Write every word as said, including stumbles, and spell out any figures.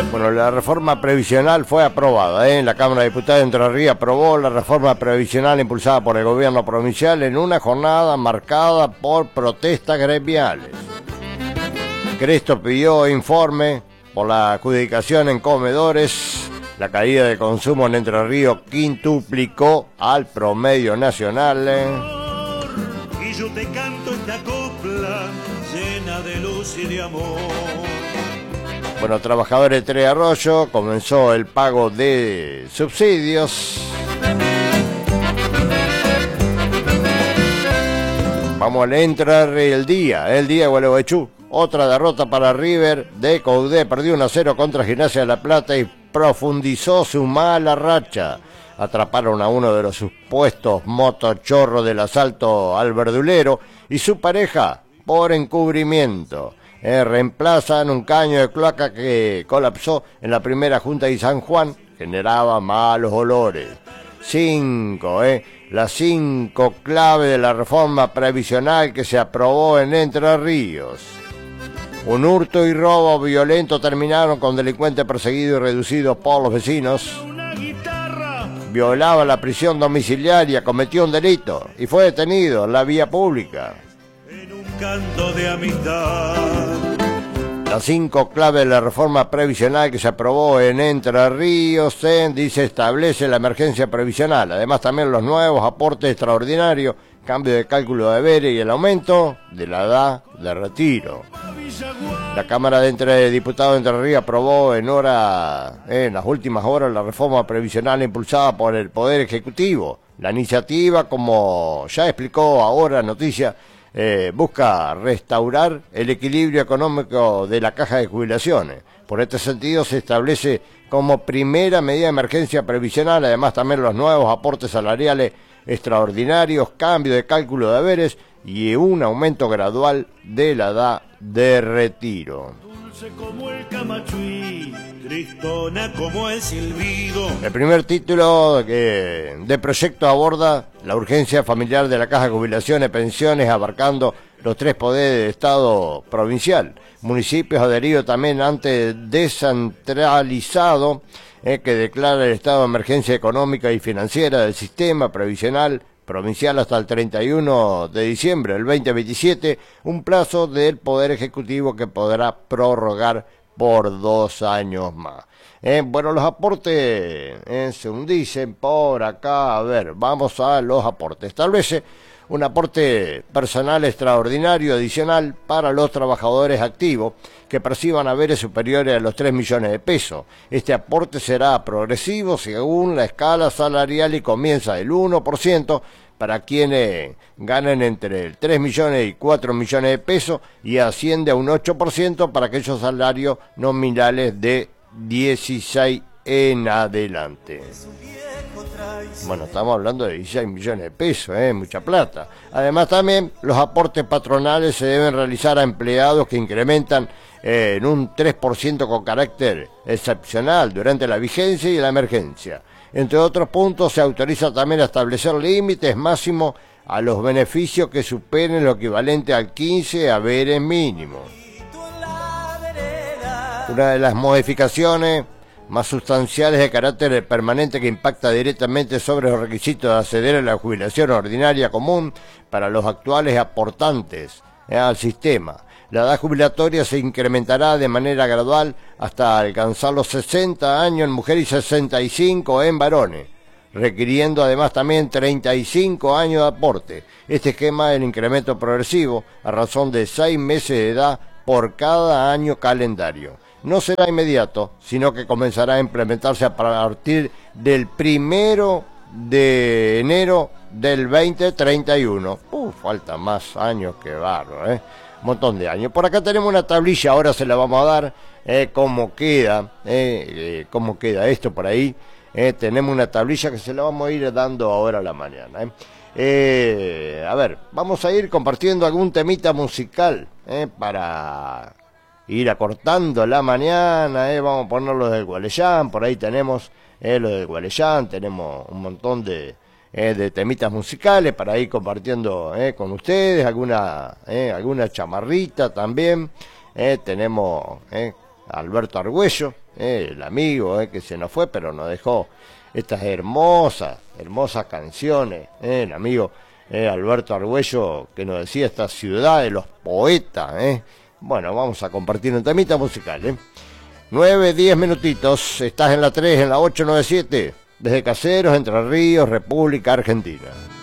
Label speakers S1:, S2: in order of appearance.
S1: Bueno, la reforma previsional fue aprobada, ¿eh? La Cámara de Diputados de Entre Ríos aprobó la reforma previsional impulsada por el gobierno provincial en una jornada marcada por protestas gremiales. Cresto pidió informe por la adjudicación en comedores. La caída de consumo en Entre Ríos quintuplicó al promedio nacional. ¿eh?
S2: Y yo te canto esta copla llena de luz y de amor.
S1: Bueno, trabajadores de Tres Arroyos comenzó el pago de subsidios. Vamos al entrar el día, el día de Gualeguaychú. Otra derrota para River de Coudé, perdió uno a cero contra Gimnasia de La Plata y profundizó su mala racha. Atraparon a uno de los supuestos motochorros del asalto al verdulero y su pareja por encubrimiento. Eh, reemplazan un caño de cloaca que colapsó en la primera junta de San Juan, generaba malos olores. Cinco, eh, las cinco claves de la reforma previsional que se aprobó en Entre Ríos. Un hurto y robo violento terminaron con delincuentes perseguidos y reducidos por los vecinos. Violaba la prisión domiciliaria, cometió un delito y fue detenido en la vía pública.
S2: En un canto de amistad.
S1: Las cinco claves de la reforma previsional que se aprobó en Entre Ríos, eh, dice, establece la emergencia previsional. Además también los nuevos aportes extraordinarios, cambio de cálculo de deberes y el aumento de la edad de retiro. La Cámara de Entre Diputados de Entre Ríos aprobó en hora, eh, en las últimas horas la reforma previsional impulsada por el Poder Ejecutivo. La iniciativa, como ya explicó ahora Noticia, eh, busca restaurar el equilibrio económico de la caja de jubilaciones. Por este sentido se establece como primera medida de emergencia previsional, además también los nuevos aportes salariales extraordinarios, cambio de cálculo de deberes y un aumento gradual de la edad de retiro.
S2: Dulce como el camachuí, tristona como el silbido.
S1: El primer título de, de proyecto aborda la urgencia familiar de la Caja de Jubilaciones y Pensiones, abarcando los tres poderes de Estado provincial. Municipios adheridos también ante descentralizado, eh, que declara el estado de emergencia económica y financiera del sistema previsional provincial hasta el treinta y uno de diciembre del veinte veintisiete, un plazo del Poder Ejecutivo que podrá prorrogar por dos años más. Eh, bueno, los aportes, eh, según dicen por acá, a ver, vamos a los aportes. Establece un aporte personal extraordinario adicional para los trabajadores activos que perciban haberes superiores a los tres millones de pesos. Este aporte será progresivo según la escala salarial y comienza del uno por ciento para quienes ganen entre tres millones y cuatro millones de pesos y asciende a un ocho por ciento para aquellos salarios nominales de dieciséis en adelante. Bueno, estamos hablando de dieciséis millones de pesos, ¿eh? Mucha plata. Además también los aportes patronales se deben realizar a empleados que incrementan eh, en un tres por ciento con carácter excepcional durante la vigencia y la emergencia. Entre otros puntos, se autoriza también a establecer límites máximos a los beneficios que superen lo equivalente al quince haberes mínimos. Una de las modificaciones más sustanciales de carácter permanente que impacta directamente sobre los requisitos de acceder a la jubilación ordinaria común para los actuales aportantes eh, al sistema. La edad jubilatoria se incrementará de manera gradual hasta alcanzar los sesenta años en mujeres y sesenta y cinco en varones, requiriendo además también treinta y cinco años de aporte. Este esquema es el incremento progresivo a razón de seis meses de edad por cada año calendario. No será inmediato, sino que comenzará a implementarse a partir del primero de enero del veinte treinta y uno. Uh, falta más años que barro, ¿eh? Un montón de años. Por acá tenemos una tablilla, ahora se la vamos a dar, eh, cómo queda, eh, eh, cómo queda esto por ahí. Eh, tenemos una tablilla que se la vamos a ir dando ahora a la mañana. Eh. Eh, a ver, vamos a ir compartiendo algún temita musical eh, para ir acortando la mañana, eh, vamos a ponerlo del Gualeyán, por ahí tenemos eh, lo del Gualeyán, tenemos un montón de, eh, de temitas musicales para ir compartiendo eh, con ustedes, alguna, eh, alguna chamarrita también, eh, tenemos eh, a Alberto Argüello, eh, el amigo eh, que se nos fue, pero nos dejó estas hermosas, hermosas canciones, eh, el amigo eh, Alberto Argüello, que nos decía esta ciudad de los poetas. Eh. Bueno, vamos a compartir un temita musical. Eh. nueve, diez minutitos, estás en la tres, en la ocho noventa y siete, desde Caseros, Entre Ríos, República Argentina.